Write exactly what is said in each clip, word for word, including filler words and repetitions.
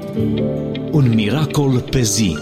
Un miracol pe zi.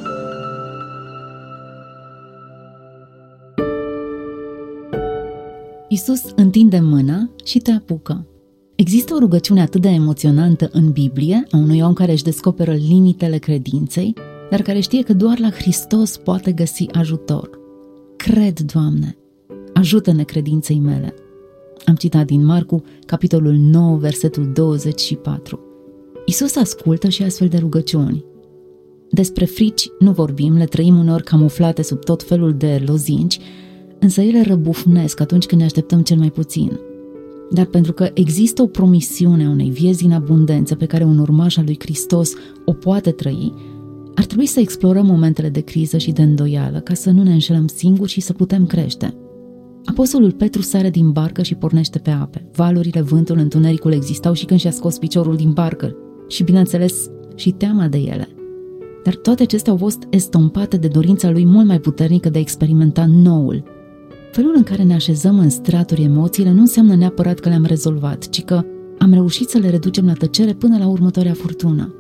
Iisus întinde mâna și te apucă. Există o rugăciune atât de emoționantă în Biblie a unui om care își descoperă limitele credinței, dar care știe că doar la Hristos poate găsi ajutor. Cred, Doamne, ajută-ne credinței mele. Am citat din Marcu, capitolul nouă, versetul douăzeci și patru. Iisus ascultă și astfel de rugăciuni. Despre frici nu vorbim, le trăim uneori camuflate sub tot felul de lozinci, însă ele răbufnesc atunci când ne așteptăm cel mai puțin. Dar pentru că există o promisiune a unei vieți în abundență pe care un urmaș al lui Hristos o poate trăi, ar trebui să explorăm momentele de criză și de îndoială ca să nu ne înșelăm singuri și să putem crește. Apostolul Petru sare din barcă și pornește pe ape. Valurile, vântul, întunericul existau și când și-a scos piciorul din barcă și, bineînțeles, și teama de ele. Dar toate acestea au fost estompate de dorința lui mult mai puternică de a experimenta noul. Felul în care ne așezăm în straturi emoțiile nu înseamnă neapărat că le-am rezolvat, ci că am reușit să le reducem la tăcere până la următoarea furtună.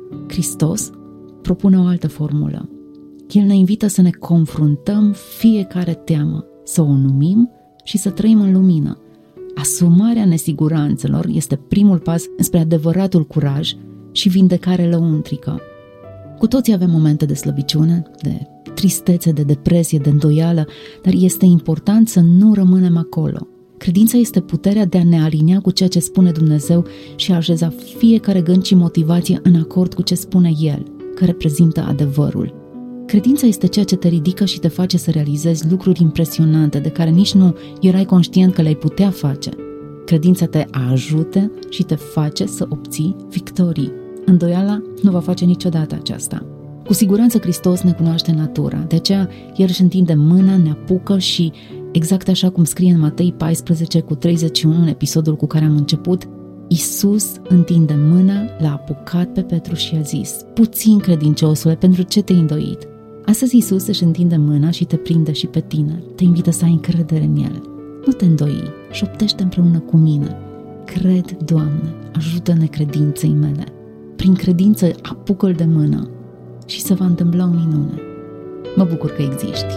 Hristos propune o altă formulă. El ne invită să ne confruntăm fiecare teamă, să o numim și să trăim în lumină. Asumarea nesiguranțelor este primul pas spre adevăratul curaj și vindecare lăuntrică. Cu toții avem momente de slăbiciune, de tristețe, de depresie, de îndoială, dar este important să nu rămânem acolo. Credința este puterea de a ne alinia cu ceea ce spune Dumnezeu și a așeza fiecare gând și motivație în acord cu ce spune El, că reprezintă adevărul. Credința este ceea ce te ridică și te face să realizezi lucruri impresionante de care nici nu erai conștient că le-ai putea face. Credința te ajută și te face să obții victorii. Îndoiala nu va face niciodată aceasta. Cu siguranță Hristos ne cunoaște natura, de aceea El își întinde mâna, ne apucă și, exact așa cum scrie în Matei paisprezece cu treizeci și unu, în episodul cu care am început, Iisus întinde mâna, l-a apucat pe Petru și i-a zis: puțin credinciosule, pentru ce te-ai îndoit? Astăzi Iisus își întinde mâna și te prinde și pe tine, te invită să ai încredere în El. Nu te îndoi, șoptește împreună cu mine: cred, Doamne, ajută-ne credinței mele. Prin credință apucă-l de mână și se va întâmpla o minune. Mă bucur că existi.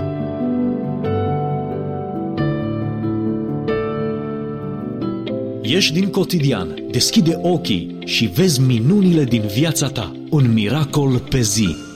Ieși din cotidian, deschide ochii și vezi minunile din viața ta. Un miracol pe zi.